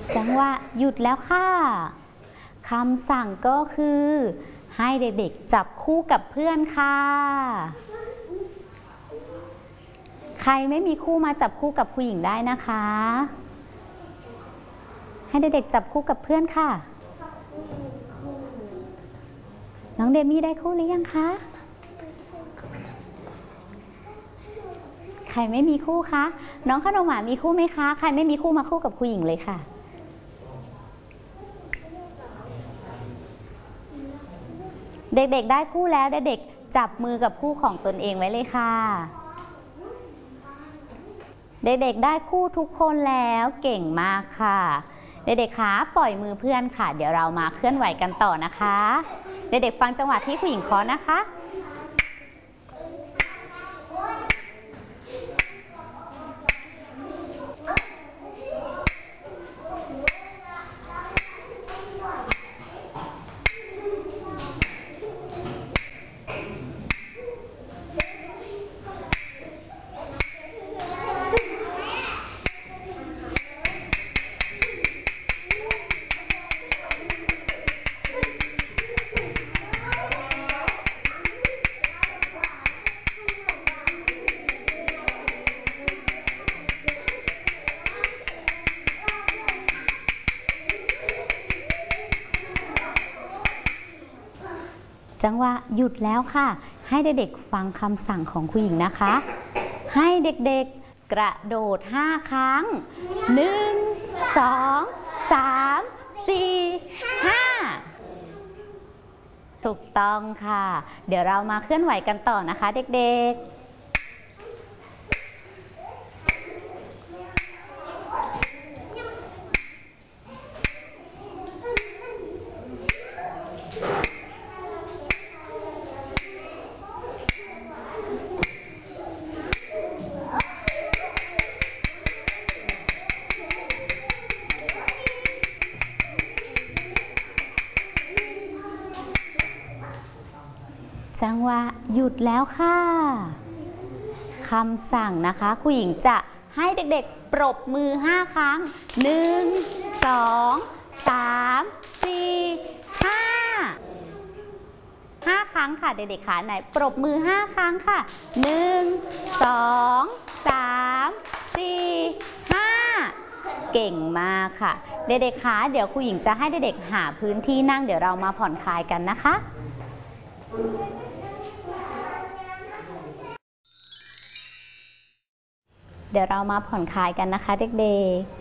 จังหวะหยุดแล้วค่ะคำสั่งก็คือให้เด็กๆจับคู่กับเพื่อนค่ะใครไม่มีคู่มาจับคู่กับผู้หญิงได้นะคะให้เด็กๆจับคู่กับเพื่อนค่ะน้องเดมี่ได้คู่หรือยังคะใครไม่มีคู่คะน้องขนมหวานมีคู่ไหมคะใครไม่มีคู่มาคู่กับผู้หญิงเลยค่ะเด็กๆได้คู่แล้วเด็กๆจับมือกับคู่ของตนเองไว้เลยค่ะเด็กๆได้คู่ทุกคนแล้วเก่งมากค่ะเด็กๆคะปล่อยมือเพื่อนค่ะเดี๋ยวเรามาเคลื่อนไหวกันต่อนะคะเด็กๆฟังจังหวะที่ผู้หญิงเคาะนะคะจังหวะหยุดแล้วค่ะให้เด็กๆฟังคำสั่งของผู้หญิงนะคะให้เด็กๆกระโดด5 ครั้ง1 2 3 4 5ถูกต้องค่ะเดี๋ยวเรามาเคลื่อนไหวกันต่อนะคะเด็กๆจังหวะหยุดแล้วค่ะคำสั่งนะคะครูหญิงจะให้เด็กๆปรบมือ5 ครั้ง1 2 3 4 5 ครั้งค่ะเด็กๆขาไหนปรบมือ5 ครั้งค่ะ1 2 3 4 5เก่งมากค่ะเด็กๆขาเดี๋ยวครูหญิงจะให้เด็กๆหาพื้นที่นั่งเดี๋ยวเรามาผ่อนคลายกันนะคะเดี๋ยวเรามาผ่อนคลายกันนะคะเด็กๆ